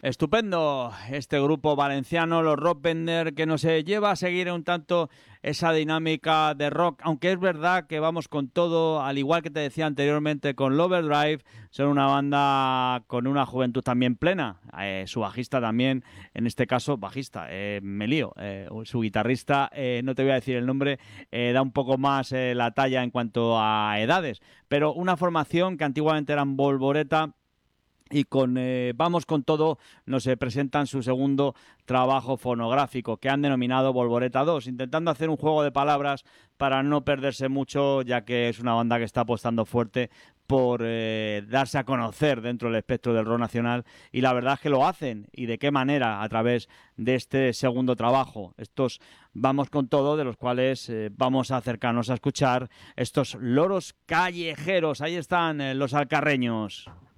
Estupendo este grupo valenciano, los Rockbender, que nos lleva a seguir un tanto esa dinámica de rock, aunque es verdad que vamos con todo, al igual que te decía anteriormente con Loverdrive, son una banda con una juventud también plena, su bajista también, en este caso bajista, me lío, su guitarrista, no te voy a decir el nombre, da un poco más la talla en cuanto a edades, pero una formación que antiguamente eran Volvoreta, y con Vamos con todo nos presentan su segundo trabajo fonográfico que han denominado Volvoreta 2, intentando hacer un juego de palabras para no perderse mucho, ya que es una banda que está apostando fuerte por darse a conocer dentro del espectro del rock nacional, y la verdad es que lo hacen, y de qué manera, a través de este segundo trabajo, estos Vamos con todo, de los cuales vamos a acercarnos a escuchar estos loros callejeros. Ahí están los alcarreños.